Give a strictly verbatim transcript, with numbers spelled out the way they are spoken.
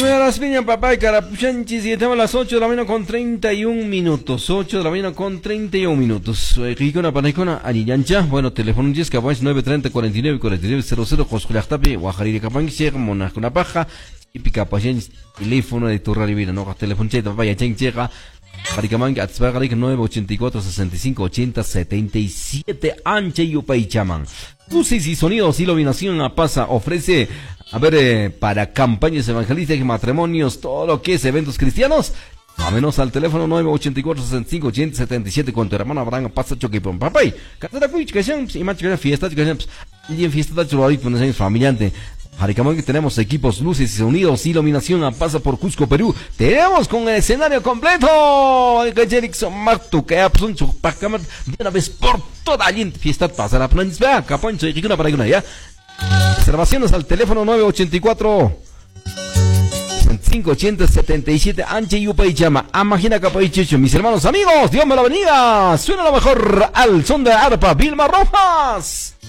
Las piñas, papá y carapuchanchis, y estamos a las ocho de la mañana con treinta y un minutos. ocho de la mañana con treinta y un minutos. Ricona, panecona, ariyancha. Bueno, teléfono diez, cabañas nueve treinta cuarenta y nueve cuarenta y nueve cero cero, Josculactape, Guajariri Capanche, Monascuna Paja, típica paciente, teléfono de Turra Rivera, no, teléfono cheta, papá, y chencheja. Jaricamang, Atzbagarik nueve ochenta y cuatro sesenta y cinco ochenta setenta y siete, Anche Yupay Chaman. Luces y sonidos, iluminación a pasa, ofrece, a ver, eh, para campañas evangelísticas, matrimonios, todo lo que es eventos cristianos. A menos al teléfono nueve ochenta y cuatro sesenta y cinco ochenta setenta y siete con tu hermano Abraham pasa choque por papay. Cada cuich que sean, y más que fiesta, que sean, y en fiesta de churrari, pues es familiante. Jaricamón, que tenemos equipos, luces y sonidos, iluminación a pasa por Cusco, Perú. Tenemos con el escenario completo. El Jerixon Martu, que ha un chupacamar de una vez por toda allí. Fiesta pasa la plan, vea, capón, soy Ricuna para una ya. Reservaciones al teléfono nueve ochenta y cuatro sesenta y cinco ochenta setenta y siete, Anche Yupa y Chama. Amagina Capaichicho, mis hermanos amigos, Dios me la bendiga. Suena lo mejor al son de arpa, Vilma Rojas.